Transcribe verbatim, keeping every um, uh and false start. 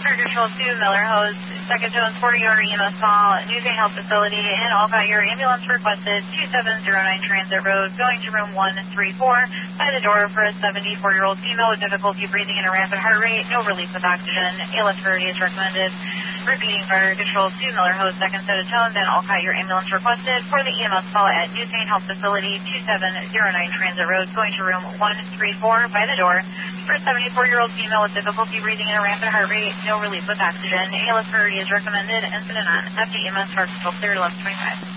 Control two, Miller Hose, second Jones, forty-yard E M S call, Newgate Health Facility, and all got your ambulance requested, two seven zero nine Transit Road, going to room one three four, by the door for a seventy-four-year-old female with difficulty breathing and a rapid heart rate, no relief with oxygen, A L S priority is recommended. Repeating Fire Control two, Miller Hose, second set of tones, and all got your ambulance requested for the E M S call at Newgate Health Facility, two seven zero nine Transit Road, going to room one three four, by the door for a seventy-four-year-old female with difficulty breathing and a rapid heart rate, no relief with oxygen, A L S priority is recommended, incident on F D E M S Fire Control clear eleven twenty-five.